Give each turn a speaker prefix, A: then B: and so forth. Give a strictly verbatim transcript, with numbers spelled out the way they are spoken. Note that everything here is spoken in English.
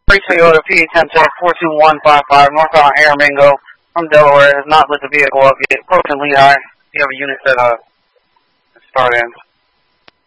A: three Toyota P ten Tech four two one five five, northbound Aramingo from Delaware, has not lit the vehicle up yet. Approaching Lehigh. You have a unit set up. Start in.